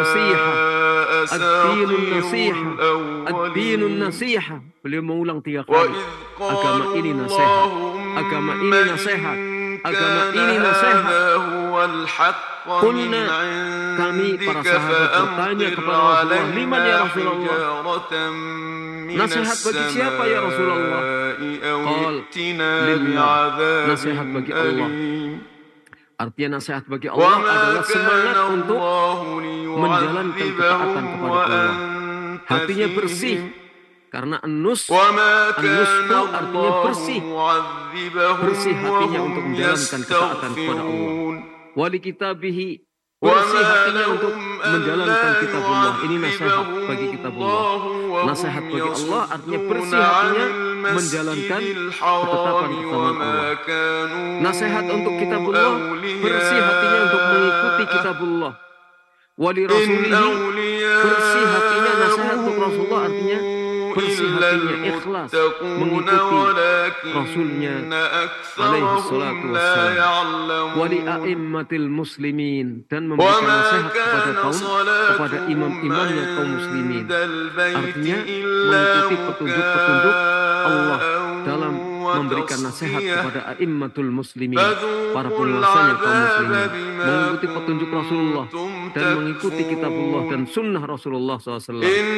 nasihah, ad-dinun أساطير nasihah, ad-dinun الأولين nasihah. Beliau mengulang 3 kali. وإذ Agama قالوا ini nasihat, agama اللهم ini إن nasihat, agama كان ini nasihat. هذا هو الحق من Qulna, kami para عندك sahabat bertanya فأمطر kepada Rasulullah, liman ya علينا Rasulullah? حجارة من Nasihat bagi siapa ya Rasulullah? السماء أو Qal, ائتنا lillah, بعذاب nasihat bagi Allah. أليم Artinya nasihat bagi Allah وما adalah كان semangat untuk الله menjalankan ketaatan ليعذبهم kepada Allah. وأنت Hatinya bersih. فيهم Karena an-nus, وما كان an-nusku artinya الله bersih. معذبهم Bersih hatinya untuk وهم menjalankan ketaatan kepada Allah. يستغفرون Wali kitabihi, bersih وما hatinya untuk لهم menjalankan ألا kitabullah. Ini nasihat bagi يعذبهم kitabullah. الله Nasihat وهم bagi Allah artinya يصدون bersih عن hatinya المسجد menjalankan ketetapan الحرام ketaatan وما Allah. كانوا Nasihat untuk kitabullah, bersih hatinya untuk mengikuti أولياءه kitabullah. Wali إن rasulihi, bersih hatinya. Nasihat untuk أولياؤه Rasulullah artinya bersih إلا hatinya, ikhlas المتقون mengikuti Rasulnya ولكن alaihi salatu أكثرهم لا wassalam. Wali يعلمون a'immatil muslimin, dan memberikan وما nasihat kepada كان kepada صلاتهم imam-imamnya kaum عند muslimin. البيت Artinya إلا mengikuti petunjuk-petunjuk Allah مكاء dalam memberikan nasihat وتصدية kepada a'immatul muslimin, para فذوقوا penguasanya kaum العذاب muslimin, بما mengikuti petunjuk Rasulullah كنتم dan mengikuti kitabullah dan تكفرون sunnah Rasulullah SAW.